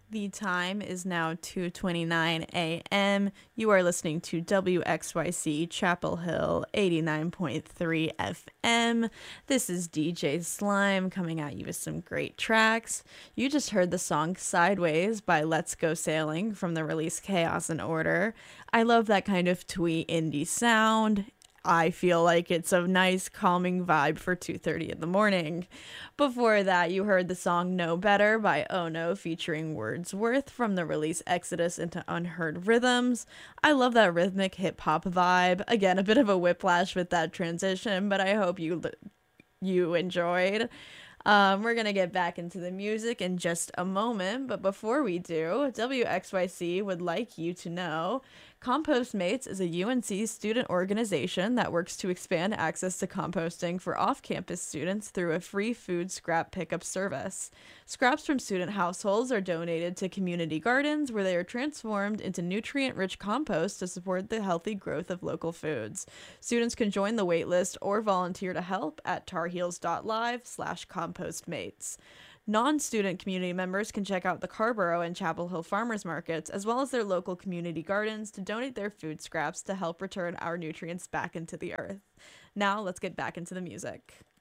The time is now 2:29 a.m. You are listening to WXYC Chapel Hill 89.3 FM. This is DJ Slime coming at you with some great tracks. You just heard the song Sideways by Let's Go Sailing from the release Chaos and Order. I love that kind of twee indie sound. I feel like it's a nice calming vibe for 2:30 in the morning. Before that, you heard the song Know Better by Ono featuring Wordsworth from the release Exodus into Unheard Rhythms. I love that rhythmic hip hop vibe. Again, a bit of a whiplash with that transition, but I hope you enjoyed. We're going to get back into the music in just a moment, but before we do, WXYC would like you to know Compost Mates is a UNC student organization that works to expand access to composting for off campus students through a free food scrap pickup service. Scraps from student households are donated to community gardens where they are transformed into nutrient rich compost to support the healthy growth of local foods. Students can join the waitlist or volunteer to help at tarheels.live/compostmates. Non-student community members can check out the Carborough and Chapel Hill farmers markets, as well as their local community gardens, to donate their food scraps to help return our nutrients back into the earth. Now, let's get back into the music.